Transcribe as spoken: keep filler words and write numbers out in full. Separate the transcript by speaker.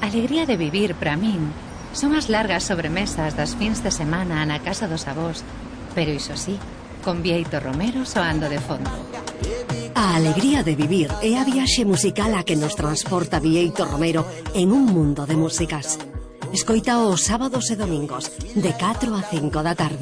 Speaker 1: alegría de vivir para min son as largas sobremesas das fins de semana na casa dos avós, pero iso sí, con Bieito Romero soando de fondo.
Speaker 2: A alegría de vivir é a viaxe musical a que nos transporta Bieito Romero en un mundo de músicas. Escoita os sábados e domingos, de catro a cinco da tarde.